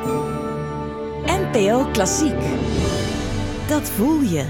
NPO Klassiek. Dat voel je.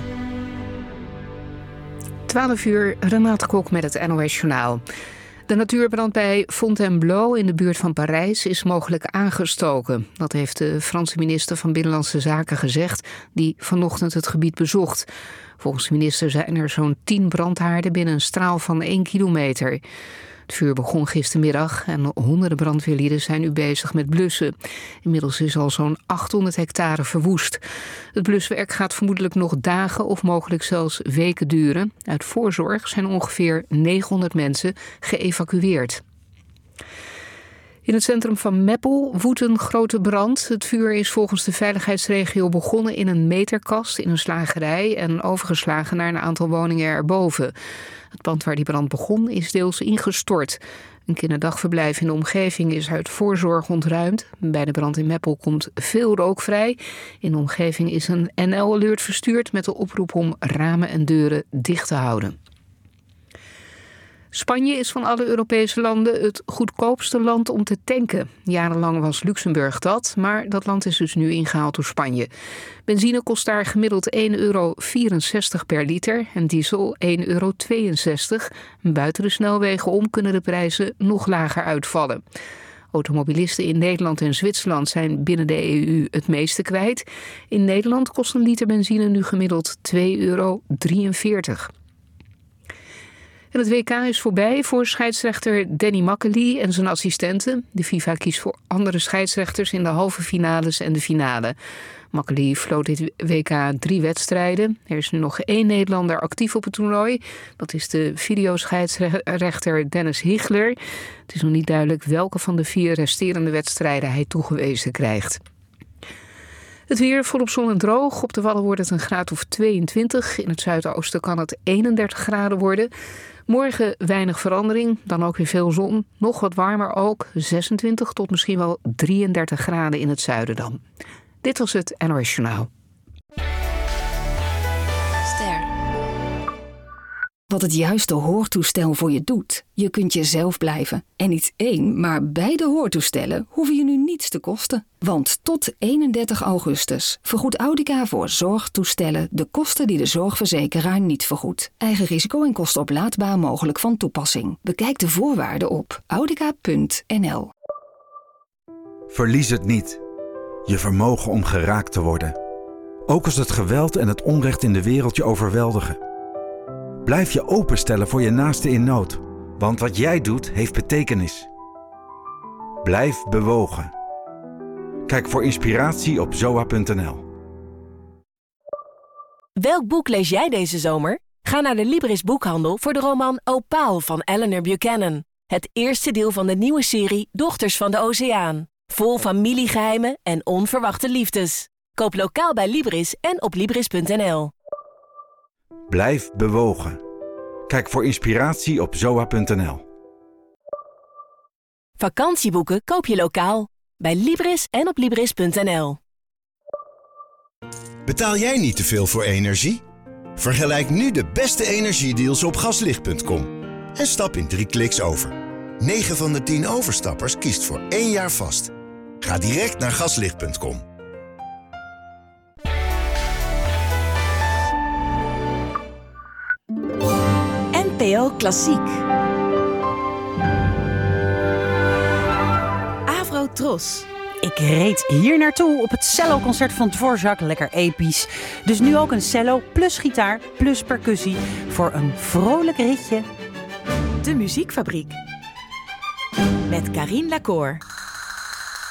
12 uur, Renate Kok met het NOS Journaal. De natuurbrand bij Fontainebleau in de buurt van Parijs is mogelijk aangestoken. Dat heeft de Franse minister van Binnenlandse Zaken gezegd, die vanochtend het gebied bezocht. Volgens de minister zijn er zo'n 10 brandhaarden binnen een straal van 1 kilometer. Het vuur begon gistermiddag en honderden brandweerlieden zijn nu bezig met blussen. Inmiddels is al zo'n 800 hectare verwoest. Het bluswerk gaat vermoedelijk nog dagen of mogelijk zelfs weken duren. Uit voorzorg zijn ongeveer 900 mensen geëvacueerd. In het centrum van Meppel woedt een grote brand. Het vuur is volgens de veiligheidsregio begonnen in een meterkast in een slagerij en overgeslagen naar een aantal woningen erboven. Het pand waar die brand begon is deels ingestort. Een kinderdagverblijf in de omgeving is uit voorzorg ontruimd. Bij de brand in Meppel komt veel rook vrij. In de omgeving is een NL-alert verstuurd met de oproep om ramen en deuren dicht te houden. Spanje is van alle Europese landen het goedkoopste land om te tanken. Jarenlang was Luxemburg dat, maar dat land is dus nu ingehaald door Spanje. Benzine kost daar gemiddeld €1,64 per liter en diesel €1,62. Buiten de snelwegen om kunnen de prijzen nog lager uitvallen. Automobilisten in Nederland en Zwitserland zijn binnen de EU het meeste kwijt. In Nederland kost een liter benzine nu gemiddeld €2,43. En het WK is voorbij voor scheidsrechter Danny Makkely en zijn assistenten. De FIFA kiest voor andere scheidsrechters in de halve finales en de finale. Makkely floot dit WK 3 wedstrijden. Er is nu nog 1 Nederlander actief op het toernooi. Dat is de videoscheidsrechter Dennis Higler. Het is nog niet duidelijk welke van de 4 resterende wedstrijden hij toegewezen krijgt. Het weer volop zon en droog. Op de Wadden wordt het een graad of 22. In het zuidoosten kan het 31 graden worden. Morgen weinig verandering, dan ook weer veel zon. Nog wat warmer ook, 26 tot misschien wel 33 graden in het zuiden dan. Dit was het NOS Journaal. Wat het juiste hoortoestel voor je doet. Je kunt jezelf blijven. En niet 1, maar beide hoortoestellen hoeven je nu niets te kosten. Want tot 31 augustus vergoedt Audica voor zorgtoestellen de kosten die de zorgverzekeraar niet vergoedt. Eigen risico en kosten oplaadbaar mogelijk van toepassing. Bekijk de voorwaarden op audica.nl. Verlies het niet. Je vermogen om geraakt te worden. Ook als het geweld en het onrecht in de wereld je overweldigen. Blijf je openstellen voor je naaste in nood, want wat jij doet heeft betekenis. Blijf bewogen. Kijk voor inspiratie op zoa.nl. Welk boek lees jij deze zomer? Ga naar de Libris boekhandel voor de roman Opaal van Eleanor Buchanan. Het eerste deel van de nieuwe serie Dochters van de Oceaan. Vol familiegeheimen en onverwachte liefdes. Koop lokaal bij Libris en op Libris.nl. Blijf bewogen. Kijk voor inspiratie op zoa.nl. Vakantieboeken koop je lokaal. Bij Libris en op Libris.nl. Betaal jij niet te veel voor energie? Vergelijk nu de beste energiedeals op gaslicht.com. En stap in 3 kliks over. 9 van de 10 overstappers kiest voor 1 jaar vast. Ga direct naar gaslicht.com. NPO Klassiek. Avrotros. Ik reed hier naartoe op het celloconcert van Dvorak, lekker episch. Dus nu ook een cello plus gitaar plus percussie voor een vrolijk ritje. De Muziekfabriek. Met Carine Lacour.